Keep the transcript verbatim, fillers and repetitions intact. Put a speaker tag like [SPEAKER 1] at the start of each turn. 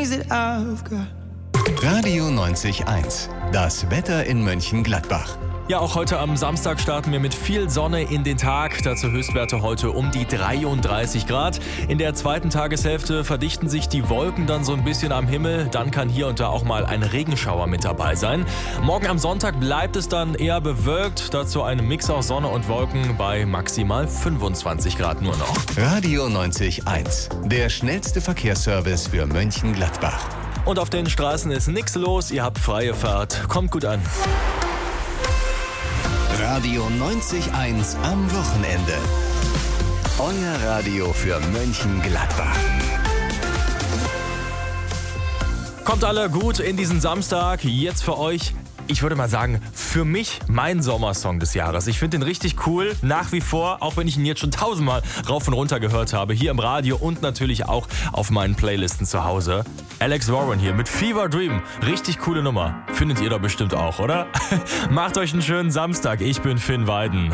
[SPEAKER 1] things that I've got.
[SPEAKER 2] Radio neunzig eins. Das Wetter in Mönchengladbach.
[SPEAKER 3] Ja, auch heute am Samstag starten wir mit viel Sonne in den Tag. Dazu Höchstwerte heute um die dreiunddreißig Grad. In der zweiten Tageshälfte verdichten sich die Wolken dann so ein bisschen am Himmel. Dann kann hier und da auch mal ein Regenschauer mit dabei sein. Morgen am Sonntag bleibt es dann eher bewölkt. Dazu ein Mix aus Sonne und Wolken bei maximal fünfundzwanzig Grad nur noch.
[SPEAKER 2] Radio neunzig eins. Der schnellste Verkehrsservice für Mönchengladbach.
[SPEAKER 3] Und auf den Straßen ist nichts los. Ihr habt freie Fahrt. Kommt gut an.
[SPEAKER 2] Radio neunzig eins am Wochenende. Euer Radio für Mönchengladbach.
[SPEAKER 3] Kommt alle gut in diesen Samstag. Jetzt für euch, ich würde mal sagen, für mich mein Sommersong des Jahres. Ich finde den richtig cool, nach wie vor, auch wenn ich ihn jetzt schon tausendmal rauf und runter gehört habe, hier im Radio und natürlich auch auf meinen Playlisten zu Hause. Alex Warren hier mit Fever Dream. Richtig coole Nummer. Findet ihr doch bestimmt auch, oder? Macht euch einen schönen Samstag. Ich bin Finn Weiden.